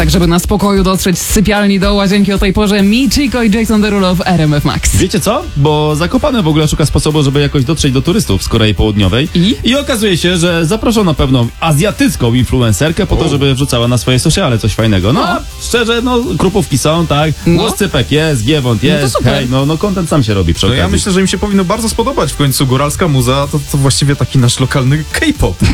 tak żeby na spokoju dotrzeć z sypialni do łazienki o tej porze. Michiko i Jason Derulo w RMF Max. Wiecie co? Bo Zakopane w ogóle szuka sposobu, żeby jakoś dotrzeć do turystów z Korei Południowej. I okazuje się, że zaproszono pewną azjatycką influencerkę po to, żeby wrzucała na swoje sociale coś fajnego. No, a szczerze, krupówki są, tak? Łoscypek jest, giewont jest, super. hej, content sam się robi przy No okazji. ja myślę, że im się powinno bardzo spodobać. W końcu góralska muza to właściwie taki nasz lokalny K-pop.